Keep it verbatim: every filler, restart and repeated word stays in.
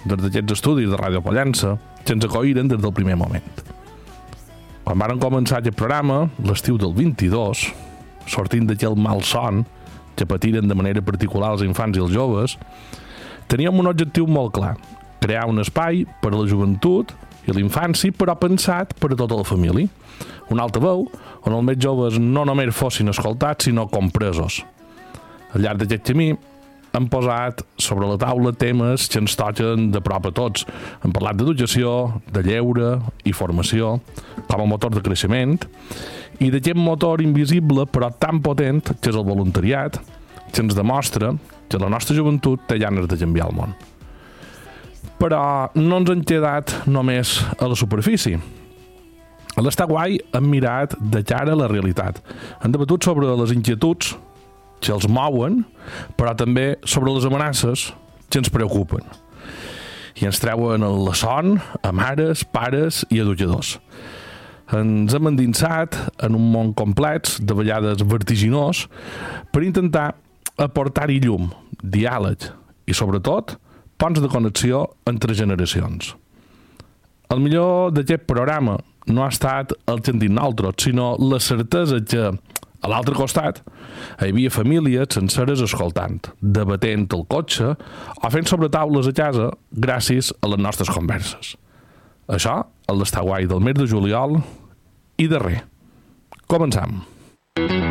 des d'aquests estudis de Ràdio Pollença, que ens acolliren des del primer moment. Quan varen començar aquest programa, l'estiu del vint-i-dos, sortint d'aquell mal son que patiren de manera particular els infants i els joves, teníem un objectiu molt clar: crear un espai per a la joventut i l'infància, però pensat per a tota la família. Un altaveu on els més joves no només fossin escoltats, sinó compresos. Al llarg d'aquest camí hem posat sobre la taula temes que ens toquen de prop a tots. Hem parlat d'educació, de lleure i formació com a motor de creixement i d'aquest motor invisible però tan potent que és el voluntariat, que ens demostra que la nostra joventut té ganes de canviar el món. Però no ens hem quedat només a la superfície. A l'Estar Guai hem mirat de cara a la realitat. Hem debatut sobre les inquietuds que els mouen, però també sobre les amenaces que ens preocupen. I ens treuen la son a mares, pares i educadors. Ens hem endinsat en un món complex, de vegades vertiginós, per intentar aportar-hi llum, diàleg i, sobretot, ponts de connexió entre generacions. El millor d'aquest programa no ha estat el que hem dit nosaltres, sinó la certesa que, a l'altre costat, hi havia famílies senceres escoltant, debatent el cotxe o fent sobretaules a casa gràcies a les nostres converses. Això, el d'Estar Guai del mes de juliol i de res. Començam.